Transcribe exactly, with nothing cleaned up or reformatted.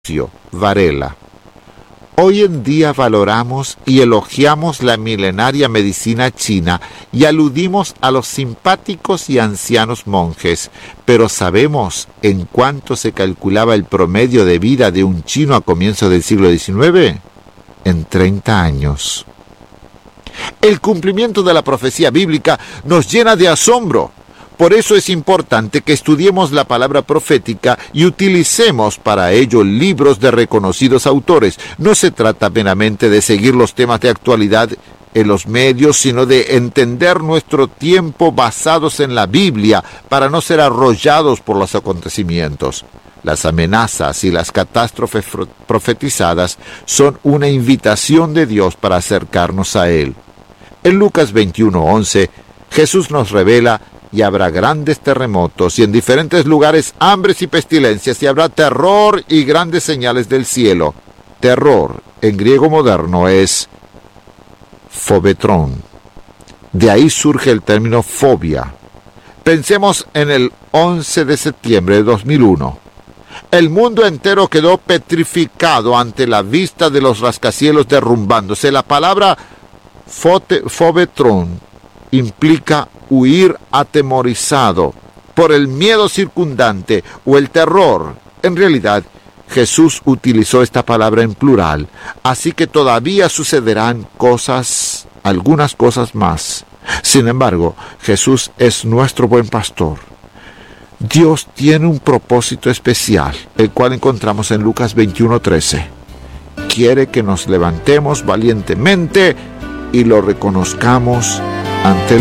Varela. Hoy en día valoramos y elogiamos la milenaria medicina china y aludimos a los simpáticos y ancianos monjes, pero ¿sabemos en cuánto se calculaba el promedio de vida de un chino a comienzos del siglo diecinueve? En treinta años. El cumplimiento de la profecía bíblica nos llena de asombro. Por eso es importante que estudiemos la palabra profética y utilicemos para ello libros de reconocidos autores. No se trata meramente de seguir los temas de actualidad en los medios, sino de entender nuestro tiempo basados en la Biblia para no ser arrollados por los acontecimientos. Las amenazas y las catástrofes profetizadas son una invitación de Dios para acercarnos a Él. En Lucas veintiuno once, Jesús nos revela: y habrá grandes terremotos, y en diferentes lugares hambres y pestilencias, y habrá terror y grandes señales del cielo. Terror, en griego moderno, es fobetrón. De ahí surge el término fobia. Pensemos en el once de septiembre de dos mil uno. El mundo entero quedó petrificado ante la vista de los rascacielos derrumbándose. La palabra fote, fobetrón implica huir atemorizado por el miedo circundante o el terror. En realidad, Jesús utilizó esta palabra en plural, así que todavía sucederán cosas, algunas cosas más. Sin embargo, Jesús es nuestro buen pastor. Dios tiene un propósito especial, el cual encontramos en Lucas veintiuno trece. Quiere que nos levantemos valientemente y lo reconozcamos ante el